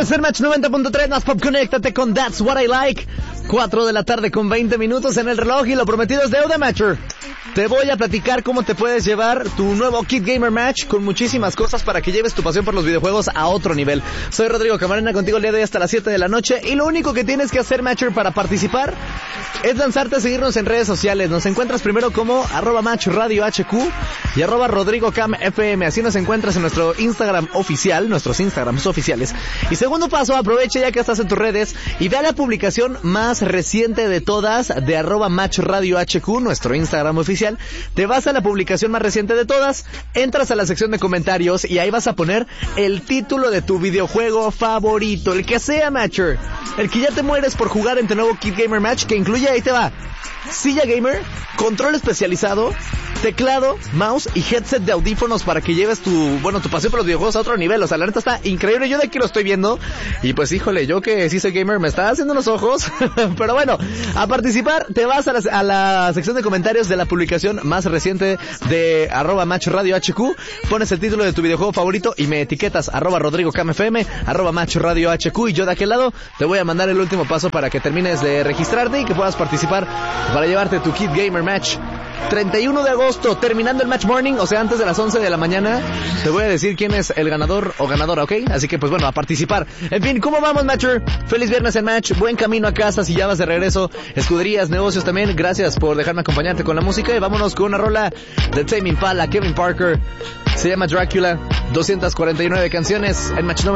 Estás en Match 90.3, más pop, conéctate con That's What I Like. 4 de la tarde con 20 minutos en el reloj y lo prometido es deuda, Matcher. Te voy a platicar cómo te puedes llevar tu nuevo Kit Gamer Match con muchísimas cosas para que lleves tu pasión por los videojuegos a otro nivel. Soy Rodrigo Camarena, contigo el día de hoy hasta las 7 de la noche y lo único que tienes que hacer, Matcher, para participar es lanzarte a seguirnos en redes sociales. Nos encuentras primero como @MatchRadioHQ y @RodrigoCamFM. Así nos encuentras en nuestro Instagram oficial, nuestros Instagrams oficiales. Y segundo paso, aprovecha ya que estás en tus redes y ve a la publicación más reciente de todas de @MatchRadioHQ, nuestro Instagram oficial. Te vas a la publicación más reciente de todas, entras a la sección de comentarios y ahí vas a poner el título de tu videojuego favorito, el que sea, Matcher. El que ya te mueres por jugar en tu nuevo Kit Gamer Match, que incluye, ahí te va, silla gamer, control especializado, teclado, mouse y headset de audífonos para que lleves tu pasión por los videojuegos a otro nivel. O sea, la neta está increíble. Yo de aquí lo estoy viendo y pues híjole, yo que sí soy gamer me está haciendo los ojos. Pero bueno, a participar te vas a la sección de comentarios de la publicación más reciente de @MatchRadioHQ, pones el título de tu videojuego favorito y me etiquetas @RodrigoCamFM, @MatchRadioHQ, y yo de aquel lado te voy a mandar el último paso para que termines de registrarte y que puedas participar para llevarte tu Kit Gamer Match. 31 de agosto, terminando el Match Morning, o sea, antes de las 11 de la mañana, te voy a decir quién es el ganador o ganadora, ¿ok? Así que, pues bueno, a participar. En fin, ¿cómo vamos, Matcher? Feliz viernes en Match, buen camino a casa si ya vas de regreso, escuderías, negocios también, gracias por dejarme acompañarte con la música y vámonos con una rola de Tame Impala, Kevin Parker, se llama Dracula, 249 canciones en Match 90.